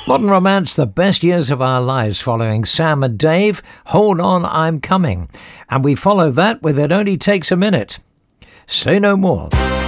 Modern Romance, the best years of our lives, following Sam and Dave, Hold On, I'm Coming. And we follow that with It Only Takes a Minute. Say no more.